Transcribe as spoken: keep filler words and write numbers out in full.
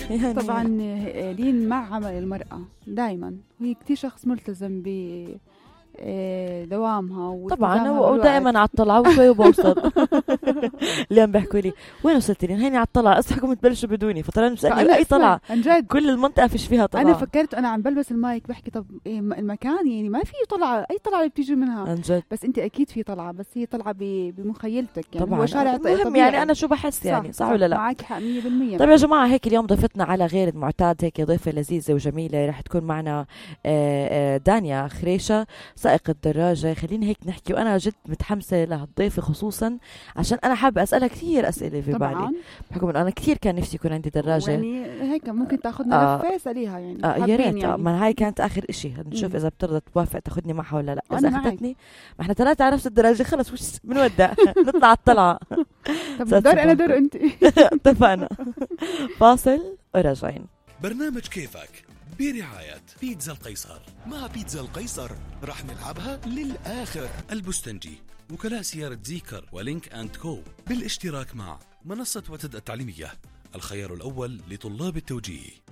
يعني طبعا لين مع عمل المرأة دائما، وهي كتير شخص ملتزم ب دوامها طبعا، ودائما على الطلعة وشوي وبوصل. اليوم بيحكوا لي وين وصلتي لين؟ هيني على الطلعة، اصحكم تبلشوا بدوني، فطلعنا بسألني اي طلعة، كل المنطقة فيش فيها طلعة. انا فكرت انا عم بلبس المايك بحكي طب إيه المكان يعني ما في طلعة، اي طلعة اللي بتيجي منها انجد. بس انت اكيد في طلعة، بس هي طلعة بمخيلتك يعني. طبعا هو شارع مهم طبيعي. يعني انا شو بحس يعني، صح, صح ولا لا؟ معك حق مية بالمية. طيب يا جماعة، هيك اليوم ضيفتنا على غير المعتاد، هيك ضيفة لذيذة وجميلة رح تكون معنا دانيا خريشة سائق الدراجة. خليني هيك نحكي، وانا جد متحمسة لهالضيفة خصوصا عشان انا حابة اسألها كثير اسئلة في بالي، بحكم انه انا كثير كان نفسي يكون عندي دراجة. يعني هيك ممكن تاخذنا آه لفة سليها يعني. آه يا ريت يعني. ما هاي كانت اخر اشي، نشوف اذا بترضى توافق تاخذني معها ولا لا. اذا اخذتني ما احنا ثلاثة على نفس الدراجة خلص وش بنودع. نطلع على الطلعة. طب دور انا دور انت. اتفقنا. فاصل وراجعين. برنامج كيفك برعاية بيتزا القيصر. مع بيتزا القيصر رح نلعبها للآخر. البستنجي، وكلاء سيارة زيكر ولينك أند كو، بالاشتراك مع منصة وتد التعليمية، الخيار الأول لطلاب التوجيه.